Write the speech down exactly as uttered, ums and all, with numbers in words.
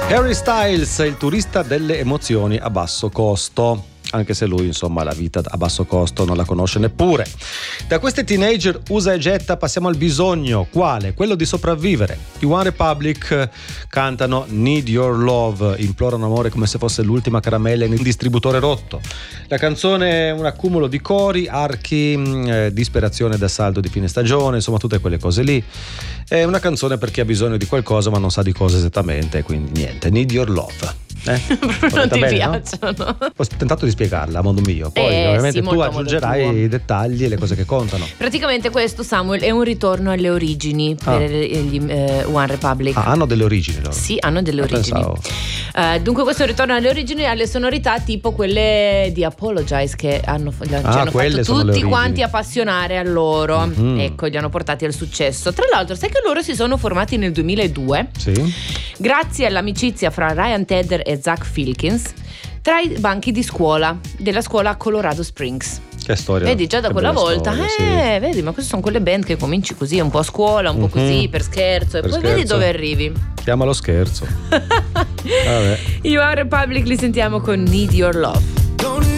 Harry Styles, il turista delle emozioni a basso costo. Anche se lui, insomma, la vita a basso costo non la conosce neppure. Da queste teenager usa e getta passiamo al bisogno. Quale? Quello di sopravvivere. I One Republic cantano Need Your Love, implorano amore come se fosse l'ultima caramella in un distributore rotto. La canzone è un accumulo di cori, archi, eh, disperazione da saldo di fine stagione, insomma tutte quelle cose lì. È una canzone per chi ha bisogno di qualcosa ma non sa di cosa esattamente, quindi niente, Need Your Love. Eh? Non ti bene, piacciono? No? Ho tentato di spiegarla a modo mio, poi eh, ovviamente sì, tu aggiungerai i dettagli e le cose che contano. Praticamente questo, Samuel, è un ritorno alle origini ah. per gli uh, One Republic. Ah, hanno delle origini loro? Sì, hanno delle ah, origini. Uh, dunque questo è un ritorno alle origini, alle sonorità tipo quelle di Apologize che hanno, gli ah, hanno fatto tutti quanti appassionare a loro. Mm-hmm. Ecco, li hanno portati al successo. Tra l'altro, sai che loro si sono formati nel duemiladue? Sì. Grazie all'amicizia fra Ryan Tedder e Zach Filkins tra i banchi di scuola della scuola Colorado Springs. Che storia. Vedi, già da quella volta storia, eh, sì. Vedi, ma queste sono quelle band che cominci così, un po' a scuola, un mm-hmm. po' così per scherzo, e per poi scherzo. Vedi dove arrivi. Chiama lo scherzo. Vabbè. I One Republic li sentiamo con Need Your Love.